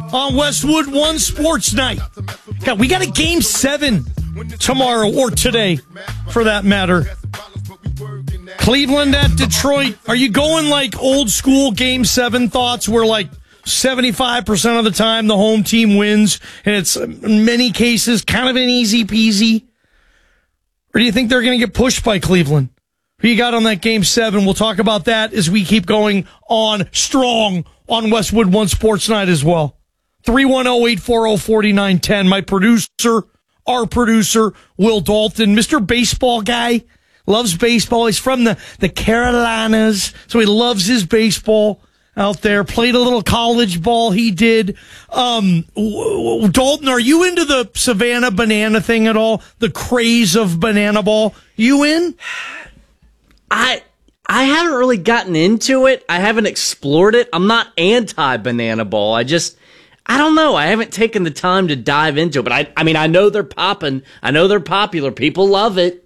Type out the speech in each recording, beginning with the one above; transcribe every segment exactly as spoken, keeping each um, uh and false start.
on Westwood One Sports Night. God, we got a game seven tomorrow, or today, for that matter. Cleveland at Detroit. Are you going like old school game seven thoughts where like seventy-five percent of the time the home team wins and it's in many cases kind of an easy peasy? Or do you think they're going to get pushed by Cleveland? Who you got on that game seven? We'll talk about that as we keep going on strong on Westwood One Sports Night as well. three one zero, eight four zero, four nine one zero. My producer, our producer, Will Dalton, Mister Baseball Guy, loves baseball. He's from the, the Carolinas, so he loves his baseball out there. Played a little college ball, he did. Um, Dalton, are you into the Savannah banana thing at all? The craze of banana ball? You in? I I haven't really gotten into it. I haven't explored it. I'm not anti-banana ball. I just, I don't know. I haven't taken the time to dive into it. But I, I mean, I know they're popping. I know they're popular. People love it.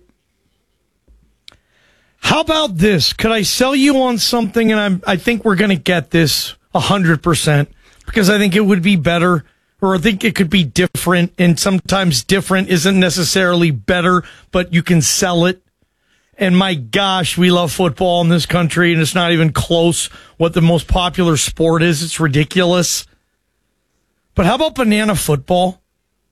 How about this? Could I sell you on something? And I'm, I think we're going to get this one hundred percent because I think it would be better, or I think it could be different. And sometimes different isn't necessarily better, but you can sell it. And my gosh, we love football in this country, and it's not even close what the most popular sport is. It's ridiculous. But how about banana football?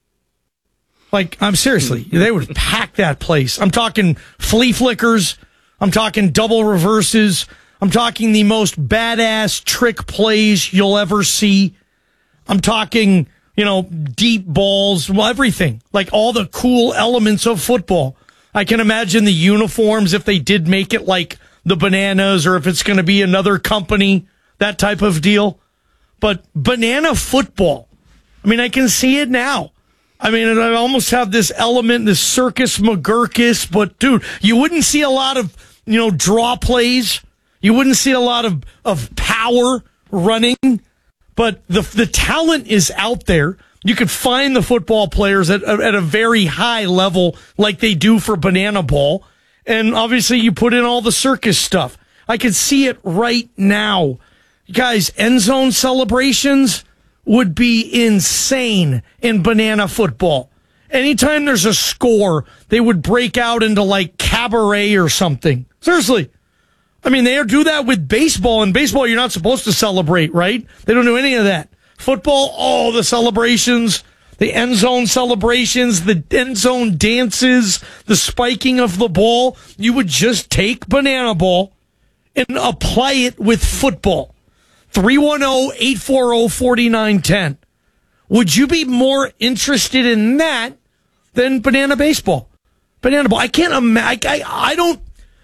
Like, I'm seriously, they would pack that place. I'm talking flea flickers. I'm talking double reverses. I'm talking the most badass trick plays you'll ever see. I'm talking, you know, deep balls, well, everything. Like all the cool elements of football. I can imagine the uniforms if they did make it like the Bananas or if it's going to be another company, that type of deal. But banana football, I mean, I can see it now. I mean, I almost have this element, this circus McGurkus, but dude, you wouldn't see a lot of, you know, draw plays. You wouldn't see a lot of, of power running, but the the talent is out there. You could find the football players at, at a very high level like they do for banana ball. And obviously you put in all the circus stuff. I can see it right now. Guys, end zone celebrations would be insane in banana football. Anytime there's a score, they would break out into like cabaret or something. Seriously. I mean, they do that with baseball. In baseball, you're not supposed to celebrate, right? They don't do any of that. Football, all the celebrations, the end zone celebrations, the end zone dances, the spiking of the ball. You would just take banana ball and apply it with football. three one zero, eight four zero, four nine one zero. Would you be more interested in that than banana baseball? Banana ball. I can't imagine. I, I don't,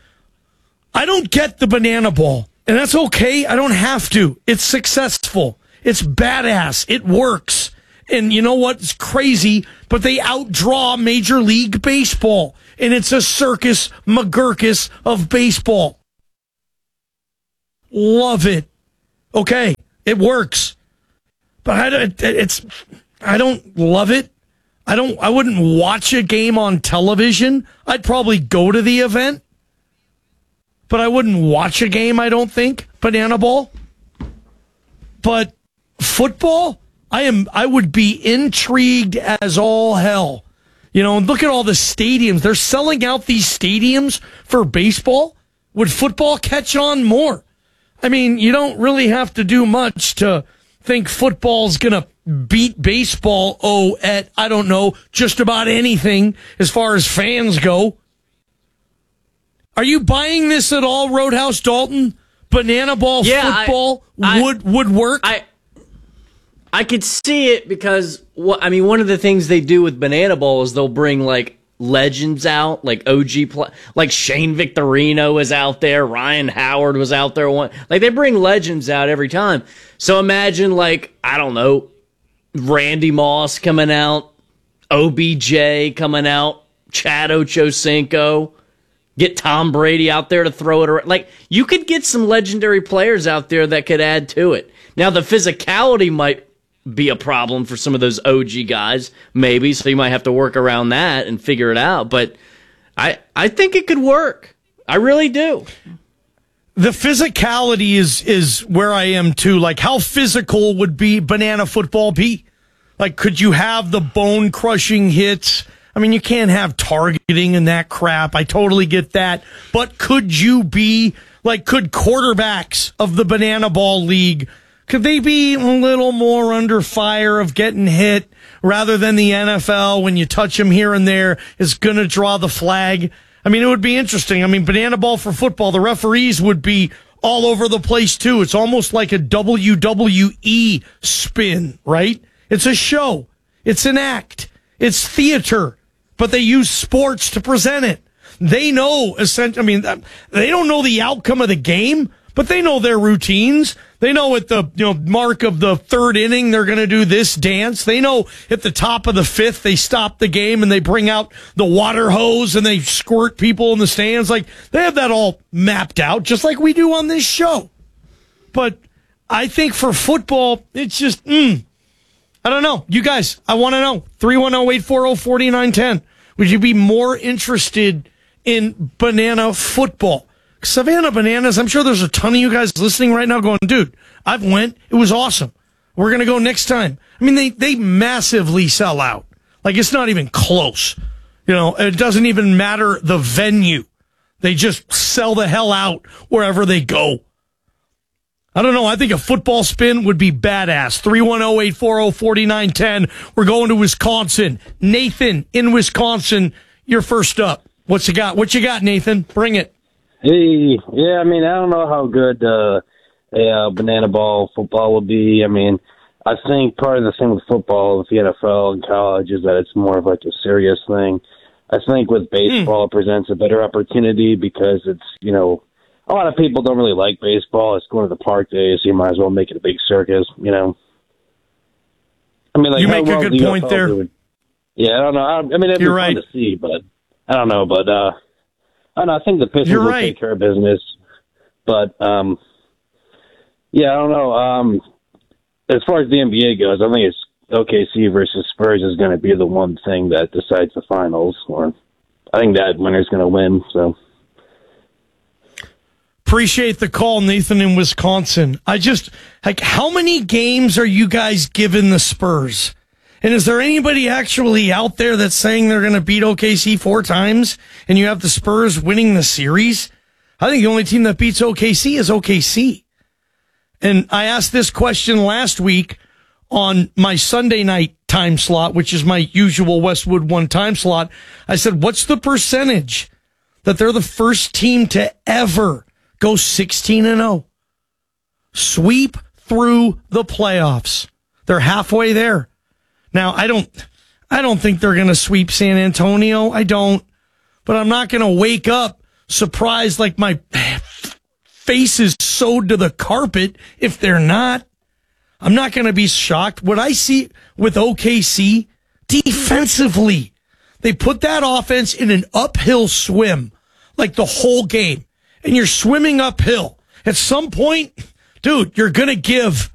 I don't get the banana ball, and that's okay. I don't have to. It's successful. It's badass. It works. And you know what? It's crazy, but they outdraw Major League Baseball, and it's a circus McGurkus of baseball. Love it. Okay, it works. But I don't, it's, I don't love it. I don't, I wouldn't watch a game on television. I'd probably go to the event, but I wouldn't watch a game, I don't think, banana ball. But football, I am, I would be intrigued as all hell. You know, and look at all the stadiums. They're selling out these stadiums for baseball. Would football catch on more? I mean, you don't really have to do much to think football's going to beat baseball, oh, at, I don't know, just about anything as far as fans go. Are you buying this at all, Roadhouse Dalton? Banana ball yeah, football I, I, would would work? I I could see it because, what I mean, one of the things they do with banana ball is they'll bring, like, legends out, like O G, play, like Shane Victorino was out there, Ryan Howard was out there. One, like they bring legends out every time. So imagine, like, I don't know, Randy Moss coming out, O B J coming out, Chad Ochocinco, get Tom Brady out there to throw it around. Like, you could get some legendary players out there that could add to it. Now the physicality might be a problem for some of those O G guys, maybe, so you might have to work around that and figure it out. But I I think it could work. I really do. The physicality is is where I am too. Like, how physical would be banana football be? Like, could you have the bone crushing hits? I mean, you can't have targeting and that crap. I totally get that. But could you be, like, could quarterbacks of the banana ball league, could they be a little more under fire of getting hit rather than the N F L when you touch them here and there is going to draw the flag? I mean, it would be interesting. I mean, banana ball for football, the referees would be all over the place too. It's almost like a W W E spin, right? It's a show. It's an act. It's theater. But they use sports to present it. They know, I mean, they don't know the outcome of the game, but they know their routines. They know at the you know mark of the third inning, they're going to do this dance. They know at the top of the fifth, they stop the game and they bring out the water hose and they squirt people in the stands. Like, they have that all mapped out, just like we do on this show. But I think for football, it's just, mm, I don't know. You guys, I want to know. three one zero, eight four zero, four nine one zero. Would you be more interested in banana football? Savannah Bananas, I'm sure there's a ton of you guys listening right now going, dude, I've went. It was awesome. We're going to go next time. I mean, they, they massively sell out. Like, it's not even close. You know, it doesn't even matter the venue. They just sell the hell out wherever they go. I don't know. I think a football spin would be badass. three one zero, eight four zero, four nine one zero. We're going to Wisconsin. Nathan in Wisconsin, you're first up. What's you got? What you got, Nathan? Bring it. Hey, yeah, I mean, I don't know how good uh, a uh, banana ball football would be. I mean, I think part of the thing with football, with the N F L and college, is that it's more of like a serious thing. I think with baseball, mm. it presents a better opportunity because it's, you know, a lot of people don't really like baseball. It's going to the park days, so you might as well make it a big circus, you know. I mean, like, you make a good point there. Doing, yeah, I don't know. I, I mean, it'd You're be right. fun to see, but I don't know. But uh, I don't know. I think the Pistons You're will right. take care of business. But um, yeah, I don't know. Um, as far as the N B A goes, I think it's O K C versus Spurs is going to be the one thing that decides the finals. Or I think that winner's going to win. So. Appreciate the call, Nathan in Wisconsin. I just, like, how many games are you guys giving the Spurs? And is there anybody actually out there that's saying they're going to beat O K C four times and you have the Spurs winning the series? I think the only team that beats O K C is O K C. And I asked this question last week on my Sunday night time slot, which is my usual Westwood One time slot. I said, what's the percentage that they're the first team to ever go sixteen and oh? Sweep through the playoffs. They're halfway there. Now, I don't I don't think they're going to sweep San Antonio. I don't. But I'm not going to wake up surprised like my face is sewed to the carpet if they're not. I'm not going to be shocked. What I see with O K C defensively, they put that offense in an uphill swim like the whole game. And you're swimming uphill. At some point, dude, you're going to give